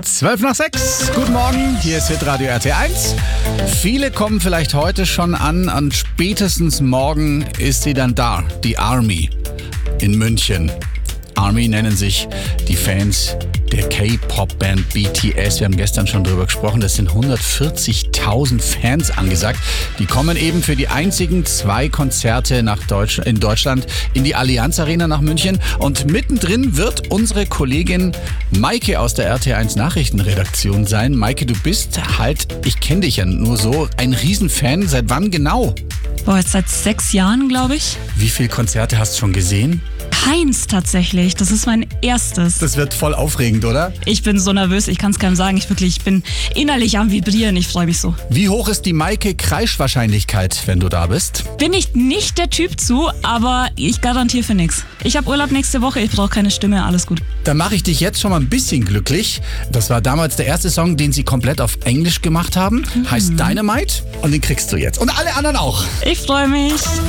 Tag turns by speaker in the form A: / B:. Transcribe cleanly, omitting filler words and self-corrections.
A: 5:12. Guten Morgen, hier ist Hitradio RT1. Viele kommen vielleicht heute schon an und spätestens morgen ist sie dann da, die Army in München. Army nennen sich die Fans der K-Pop-Band BTS. Wir haben gestern schon drüber gesprochen. Das sind 140.000 Fans angesagt. Die kommen eben für die einzigen 2 Konzerte in Deutschland in die Allianz Arena nach München. Und mittendrin wird unsere Kollegin Maike aus der RT1 Nachrichtenredaktion sein. Maike, du bist halt, ich kenne dich ja nur so, ein Riesenfan. Seit wann genau?
B: Jetzt seit 6 Jahren, glaube ich.
A: Wie viele Konzerte hast du schon gesehen?
B: Keins tatsächlich. Das ist mein erstes.
A: Das wird voll aufregend, oder?
B: Ich bin so nervös, ich kann es keinem sagen. Ich bin innerlich am Vibrieren. Ich freue mich so.
A: Wie hoch ist die Maike-Kreischwahrscheinlichkeit, wenn du da bist?
B: Bin ich nicht der Typ zu, aber ich garantiere für nichts. Ich habe Urlaub nächste Woche, ich brauche keine Stimme, alles gut.
A: Dann mache ich dich jetzt schon mal ein bisschen glücklich. Das war damals der erste Song, den sie komplett auf Englisch gemacht haben. Heißt Dynamite und den kriegst du jetzt. Und alle anderen auch.
B: Ich freue mich.